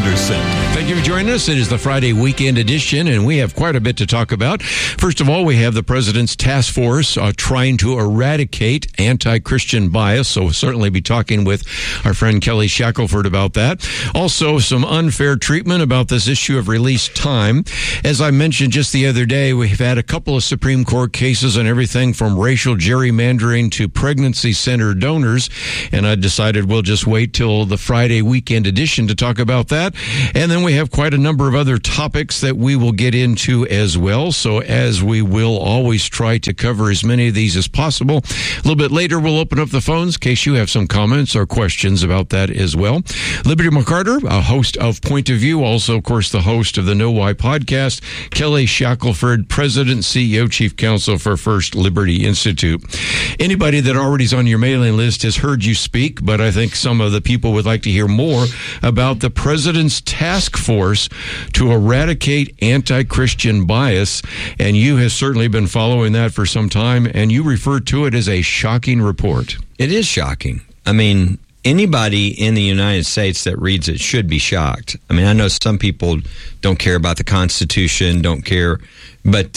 Anderson. Thank you for joining us. It is the Friday weekend edition, and we have quite a bit to talk about. First of all, we have the president's task force trying to eradicate anti-Christian bias, so we'll certainly be talking with our friend Kelly Shackelford about that. Also, some unfair treatment about this issue of release time. As I mentioned just the other day, we've had a couple of Supreme Court cases on everything from racial gerrymandering to pregnancy center donors, and I decided we'll just wait till the Friday weekend edition to talk about that. And then we have quite a number of other topics that we will get into as well. So as we will always try to cover as many of these as possible. A little bit later, we'll open up the phones in case you have some comments or questions about that as well. Liberty McCarter, a host of Point of View, also, of course, the host of the Know Why podcast. Kelly Shackelford, President, CEO, Chief Counsel for First Liberty Institute. Anybody that already is on your mailing list has heard you speak, but I think some of the people would like to hear more about the president's task force to eradicate anti-Christian bias, and you have certainly been following that for some time, and you refer to it as a shocking report. It is shocking. I mean, anybody in the United States that reads it should be shocked. I mean, I know some people don't care about the Constitution, don't care, but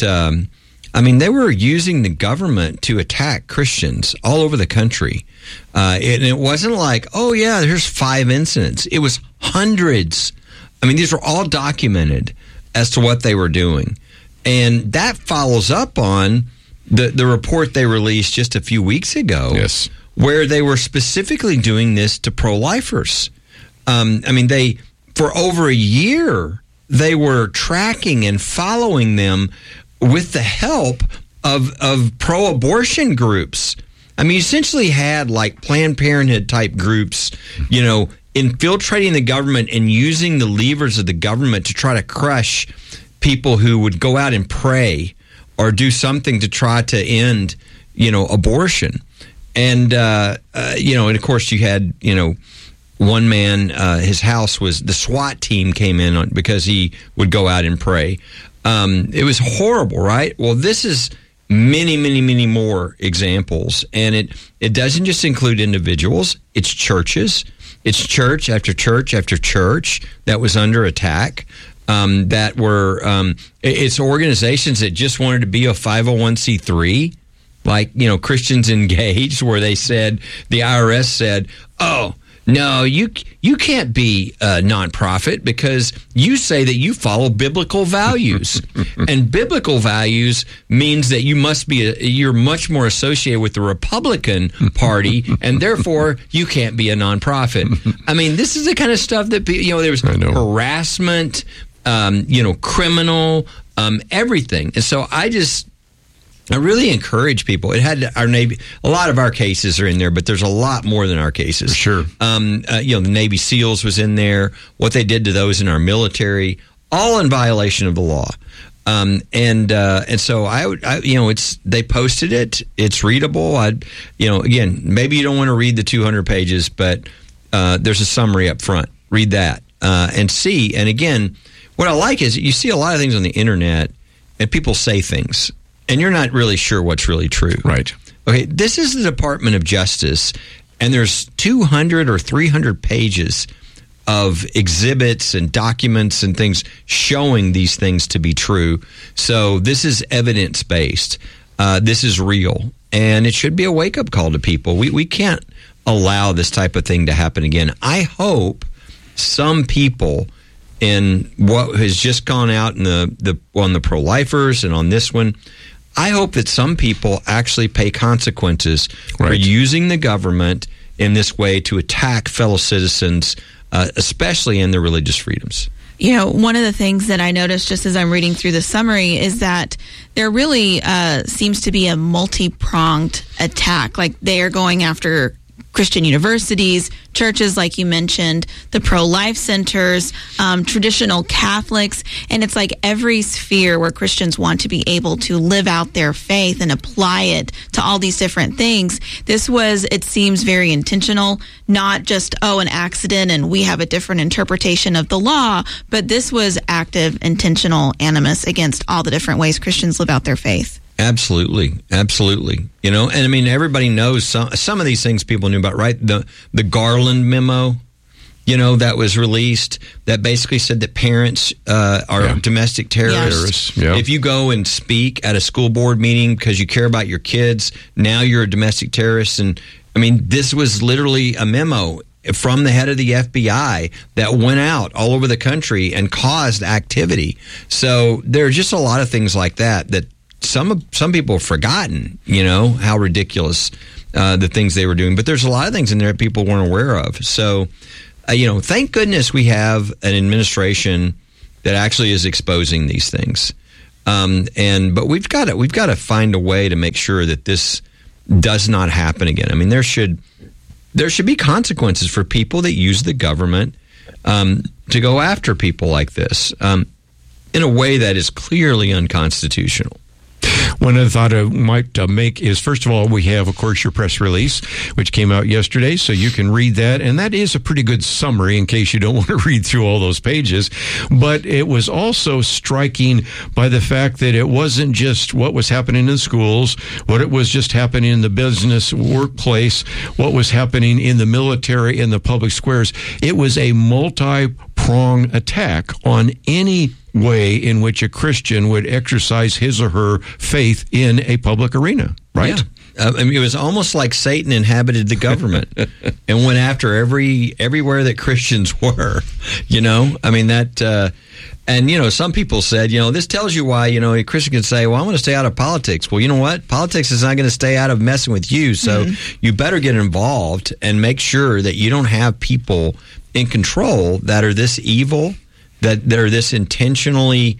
I mean, they were using the government to attack Christians all over the country. And it wasn't like, oh, yeah, here's 5 incidents. It was hundreds. I mean, these were all documented as to what they were doing. And that follows up on the report they released just a few weeks ago, yes, where they were specifically doing this to pro-lifers. I mean, for over a year, they were tracking and following them with the help of pro-abortion groups. I mean, you essentially had like Planned Parenthood type groups, you know, infiltrating the government and using the levers of the government to try to crush people who would go out and pray or do something to try to end, you know, abortion. And, you know, and of course you had, you know, one man, his house was, the SWAT team came in on because he would go out and pray. It was horrible, right? Well, this is many, many, many more examples. And it doesn't just include individuals. It's churches. It's church after church after church that was under attack. That were, it's organizations that just wanted to be a 501c3, like, you know, Christians Engaged, where they said, the IRS said, oh, no, you can't be a nonprofit because you say that you follow biblical values. And biblical values means that you must be you're much more associated with the Republican Party, and therefore you can't be a nonprofit. I mean, this is the kind of stuff that, you know, there was harassment, you know, criminal, everything. And so I really encourage people. It had our Navy. A lot of our cases are in there, but there's a lot more than our cases. For sure. You know, the Navy SEALs was in there. What they did to those in our military, all in violation of the law. And so I you know, they posted it. It's readable. You know, again, maybe you don't want to read the 200 pages, but there's a summary up front. Read that and see. And again, what I like is you see a lot of things on the internet, and people say things, and you're not really sure what's really true. Right. Okay, this is the Department of Justice, and there's 200 or 300 pages of exhibits and documents and things showing these things to be true. So this is evidence-based. This is real, and it should be a wake-up call to people. We can't allow this type of thing to happen again. I hope some people in what has just gone out in on the pro-lifers and on this one, I hope that some people actually pay consequences for using the government in this way to attack fellow citizens, especially in their religious freedoms. You know, one of the things that I noticed just as I'm reading through the summary is that there really seems to be a multi-pronged attack. Like, they are going after Christian universities, churches, like you mentioned, the pro-life centers, traditional Catholics, and it's like every sphere where Christians want to be able to live out their faith and apply it to all these different things. This was, it seems, very intentional, not just, an accident and we have a different interpretation of the law, but this was active, intentional animus against all the different ways Christians live out their faith. Absolutely. You know, and I mean, everybody knows some of these things people knew about, right? The Garland memo, that was released that basically said that parents are domestic terrorists. Yeah. If you go and speak at a school board meeting because you care about your kids, now you're a domestic terrorist. And I mean, this was literally a memo from the head of the FBI that went out all over the country and caused activity. So there are just a lot of things like that some people have forgotten, how ridiculous the things they were doing. But there's a lot of things in there that people weren't aware of. So, thank goodness we have an administration that actually is exposing these things. But we've got to find a way to make sure that this does not happen again. I mean, there should be consequences for people that use the government to go after people like this in a way that is clearly unconstitutional. One other thought I might make is, first of all, we have, of course, your press release, which came out yesterday, so you can read that. And that is a pretty good summary in case you don't want to read through all those pages. But it was also striking by the fact that it wasn't just what was happening in schools, what it was just happening in the business workplace, what was happening in the military, in the public squares. It was a multi-pronged attack on any way in which a Christian would exercise his or her faith in a public arena, right? Yeah. It was almost like Satan inhabited the government and went after everywhere that Christians were, I mean, that, and, some people said, this tells you why, a Christian can say, well, I want to stay out of politics. Well, you know what? Politics is not going to stay out of messing with you. So you better get involved and make sure that you don't have people in control that are this evil, that they're this intentionally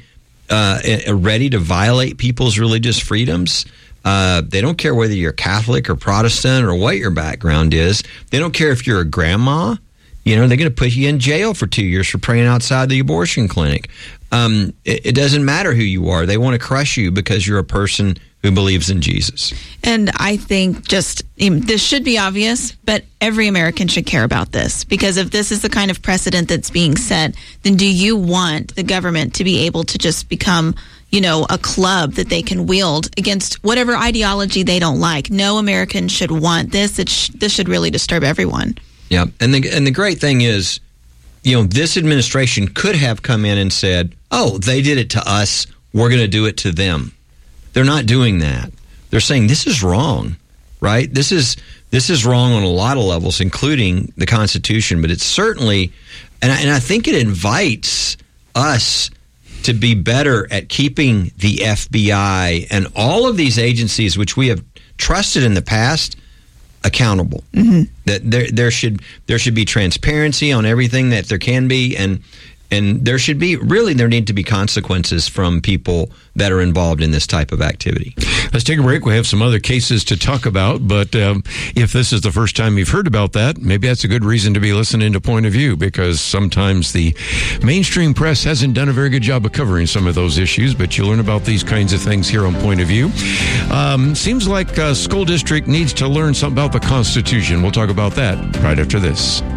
ready to violate people's religious freedoms. They don't care whether you're Catholic or Protestant or what your background is. They don't care if you're a grandma. They're going to put you in jail for 2 years for praying outside the abortion clinic. It doesn't matter who you are. They want to crush you because you're a person who believes in Jesus. And I think this should be obvious, but every American should care about this, because if this is the kind of precedent that's being set, then do you want the government to be able to just become, a club that they can wield against whatever ideology they don't like? No American should want this. This should really disturb everyone. Yeah, and the great thing is, this administration could have come in and said, oh, they did it to us, we're going to do it to them. They're not doing that. They're saying this is wrong, right? This is wrong on a lot of levels, including the Constitution. But it's certainly, and I think it invites us to be better at keeping the FBI and all of these agencies, which we have trusted in the past, accountable. Mm-hmm. That there should be transparency on everything that there can be, and there need to be consequences from people that are involved in this type of activity. Let's take a break. We have some other cases to talk about, but if this is the first time you've heard about that, maybe that's a good reason to be listening to Point of View, because sometimes the mainstream press hasn't done a very good job of covering some of those issues, but you'll learn about these kinds of things here on Point of View. Seems like a school district needs to learn something about the Constitution. We'll talk about that right after this.